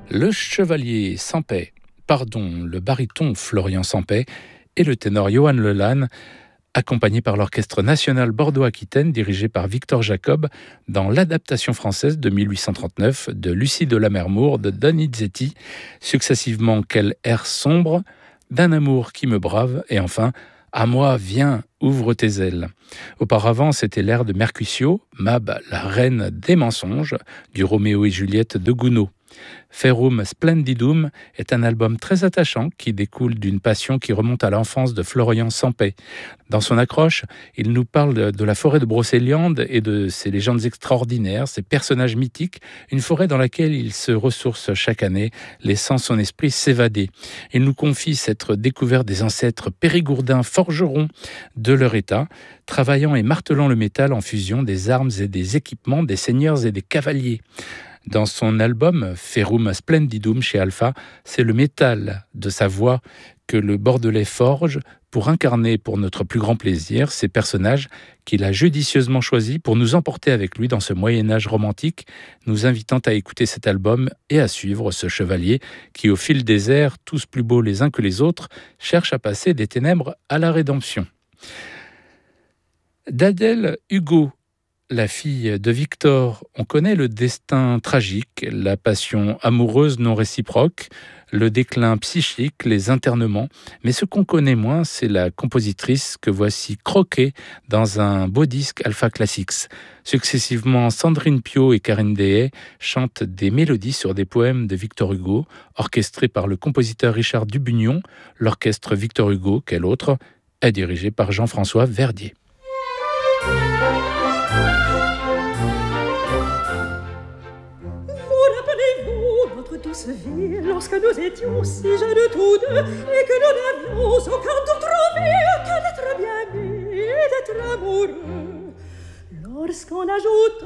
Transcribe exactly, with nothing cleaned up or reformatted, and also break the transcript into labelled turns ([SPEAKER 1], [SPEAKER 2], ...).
[SPEAKER 1] Le chevalier Sampey, pardon, le baryton Florian Sampey et le ténor Johan Lelanne, accompagnés par l'Orchestre national Bordeaux-Aquitaine dirigé par Victor Jacob dans l'adaptation française de mille huit cent trente-neuf de Lucie de Lammermoor de Donizetti, successivement Quel air sombre, D'un amour qui me brave et enfin À moi, viens, ouvre tes ailes. Auparavant, c'était l'air de Mercutio, Mab, la reine des mensonges, du Roméo et Juliette de Gounod. Ferrum Splendidum est un album très attachant qui découle d'une passion qui remonte à l'enfance de Florian Sampey. Dans son accroche, il nous parle de la forêt de Brocéliande et de ses légendes extraordinaires, ses personnages mythiques, une forêt dans laquelle il se ressource chaque année, laissant son esprit s'évader. Il nous confie s'être découvert des ancêtres périgourdins forgerons de leur état, travaillant et martelant le métal en fusion des armes et des équipements des seigneurs et des cavaliers. Dans son album Ferrum Splendidum chez Alpha, c'est le métal de sa voix que le Bordelais forge pour incarner pour notre plus grand plaisir ces personnages qu'il a judicieusement choisis pour nous emporter avec lui dans ce Moyen-Âge romantique, nous invitant à écouter cet album et à suivre ce chevalier qui, au fil des airs, tous plus beaux les uns que les autres, cherche à passer des ténèbres à la rédemption. D'Adèle Hugo, la fille de Victor, on connaît le destin tragique, la passion amoureuse non réciproque, le déclin psychique, les internements. Mais ce qu'on connaît moins, c'est la compositrice que voici croquée dans un beau disque Alpha Classics. Successivement, Sandrine Piau et Karine Dehaye chantent des mélodies sur des poèmes de Victor Hugo, orchestrés par le compositeur Richard Dubugnon. L'orchestre Victor Hugo, quel autre, est dirigé par Jean-François Verdier.
[SPEAKER 2] Douce vie, lorsque nous étions si jeunes tous deux et que nous n'avions aucun d'autre envie que d'être bien mis et d'être amoureux. Lorsqu'on ajoute